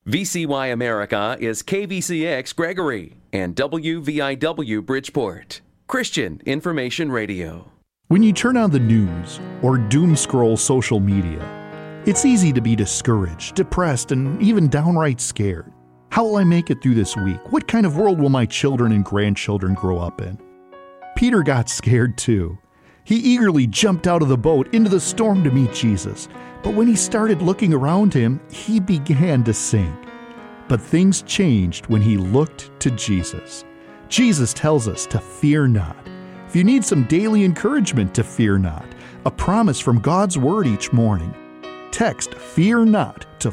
VCY America is KVCX Gregory and WVIW Bridgeport. Christian Information Radio. When you turn on the news or doom scroll social media, it's easy to be discouraged, depressed, and even downright scared. How will I make it through this week? What kind of world will my children and grandchildren grow up in? Peter got scared too. He eagerly jumped out of the boat into the storm to meet Jesus. But when he started looking around him, he began to sink. But things changed when he looked to Jesus. Jesus tells us to fear not. If you need some daily encouragement, to fear not, a promise from God's Word each morning, text "Fear Not" to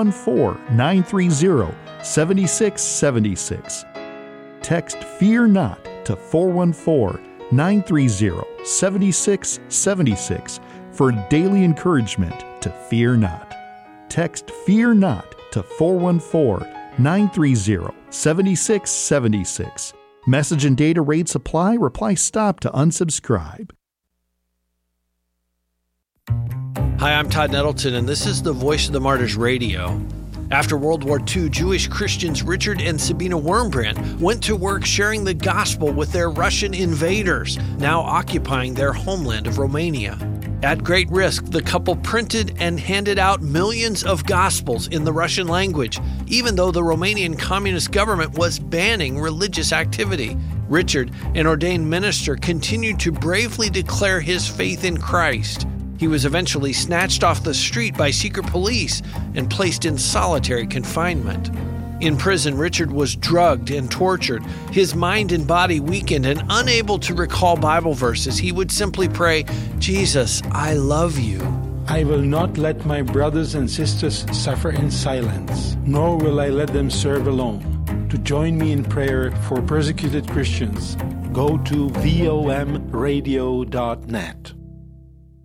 414-930-7676. Text "Fear Not" to 414-930-7676 for daily encouragement to fear not. Text "Fear Not" to 414-930-7676. Message and data rates apply. Reply STOP to unsubscribe. Hi, I'm Todd Nettleton, and this is the Voice of the Martyrs Radio. After World War II, Jewish Christians Richard and Sabina Wurmbrand went to work sharing the gospel with their Russian invaders, now occupying their homeland of Romania. At great risk, the couple printed and handed out millions of gospels in the Russian language, even though the Romanian communist government was banning religious activity. Richard, an ordained minister, continued to bravely declare his faith in Christ. He was eventually snatched off the street by secret police and placed in solitary confinement. In prison, Richard was drugged and tortured, his mind and body weakened, and unable to recall Bible verses. He would simply pray, "Jesus, I love you." I will not let my brothers and sisters suffer in silence, nor will I let them serve alone. To join me in prayer for persecuted Christians, go to vomradio.net.